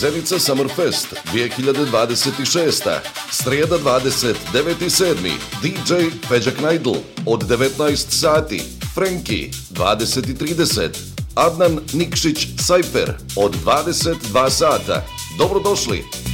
Zenica Summerfest 2026. Srijeda 29.7. DJ Feđa Knajdl od 19 sati. Frenki 20.30. Adnan Nikšić Sajfer od 22 sata. Dobrodošli!